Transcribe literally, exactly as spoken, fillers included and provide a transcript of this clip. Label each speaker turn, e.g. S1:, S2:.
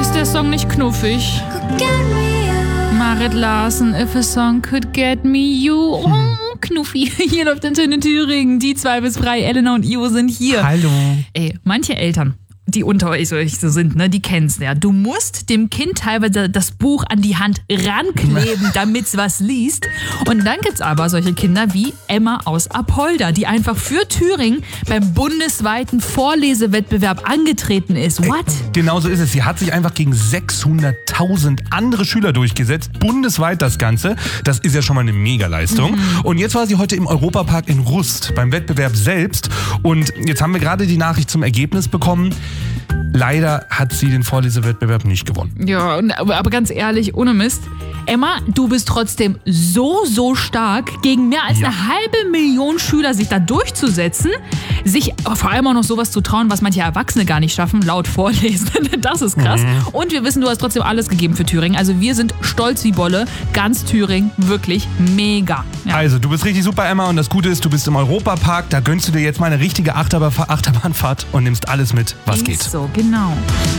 S1: Ist der Song nicht knuffig? Marit Larsen, If a Song Could Get Me You. Oh, Knuffi. Hier läuft Antenne Thüringen. Die zwei bis drei, Elena und Ivo sind hier.
S2: Hallo.
S1: Ey, manche Eltern, die unter euch so sind, ne, die kennen's ja. Du musst dem Kind teilweise das Buch an die Hand rankleben, damit's was liest. Und dann gibt's aber solche Kinder wie Emma aus Apolda, die einfach für Thüringen beim bundesweiten Vorlesewettbewerb angetreten ist. What?
S2: Genau so ist es. Sie hat sich einfach gegen sechshunderttausend andere Schüler durchgesetzt. Bundesweit das Ganze. Das ist ja schon mal eine Megaleistung. Mhm. Und jetzt war sie heute im Europapark in Rust beim Wettbewerb selbst. Und jetzt haben wir gerade die Nachricht zum Ergebnis bekommen. Leider hat sie den Vorlesewettbewerb nicht gewonnen.
S1: Ja, aber, aber ganz ehrlich, ohne Mist. Emma, du bist trotzdem so, so stark, gegen mehr als
S2: Ja.
S1: eine halbe Million Schüler sich da durchzusetzen, sich vor allem auch noch sowas zu trauen, was manche Erwachsene gar nicht schaffen, laut Vorlesen. Das ist krass.
S2: Mhm.
S1: Und wir wissen, du hast trotzdem alles gegeben für Thüringen. Also wir sind stolz wie Bolle. Ganz Thüringen, wirklich mega. Ja.
S2: Also, du bist richtig super, Emma. Und das Gute ist, du bist im Europapark. Da gönnst du dir jetzt mal eine richtige Achterba- Achterbahnfahrt und nimmst alles mit, was geht.
S1: Ist so, genau.